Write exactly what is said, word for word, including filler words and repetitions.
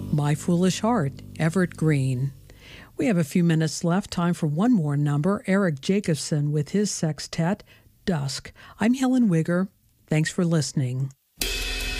My Foolish Heart, Everett Green. We have a few minutes left, time for one more number, Eric Jacobson with his sextet, Dusk. I'm Helen Wigger. Thanks for listening.